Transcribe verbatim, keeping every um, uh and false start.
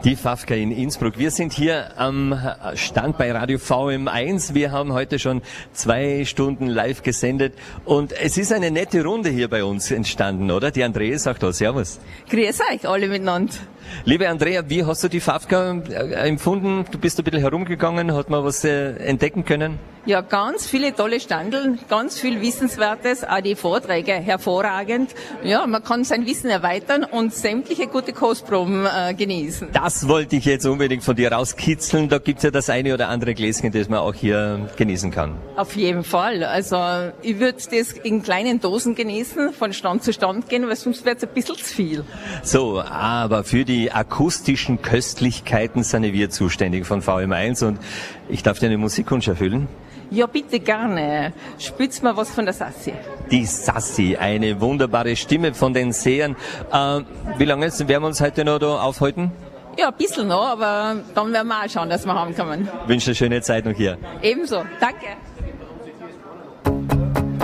Die Fafka in Innsbruck. Wir sind hier am Stand bei Radio V M eins. Wir haben heute schon zwei Stunden live gesendet und es ist eine nette Runde hier bei uns entstanden, oder? Die Andrea sagt da, servus. Grüß euch alle miteinander. Liebe Andrea, wie hast du die Fafka empfunden? Du bist ein bisschen herumgegangen, hat man was äh, entdecken können? Ja, ganz viele tolle Standeln, ganz viel Wissenswertes, auch die Vorträge hervorragend. Ja, man kann sein Wissen erweitern und sämtliche gute Kostproben äh, genießen. Das wollte ich jetzt unbedingt von dir rauskitzeln. Da gibt's ja das eine oder andere Gläschen, das man auch hier genießen kann. Auf jeden Fall. Also ich würde das in kleinen Dosen genießen, von Stand zu Stand gehen, weil sonst wäre es ein bisschen zu viel. So, aber für die akustischen Köstlichkeiten sind wir zuständig von V M eins und ich darf dir eine Musikwunsch erfüllen. Ja, bitte gerne. Spitz mal was von der Sassi. Die Sassi, eine wunderbare Stimme von den Sehern. Äh, wie lange werden wir uns heute noch da aufhalten? Ja, ein bisschen noch, aber dann werden wir auch schauen, dass wir haben kommen. Ich wünsche eine schöne Zeit noch hier. Ebenso. Danke.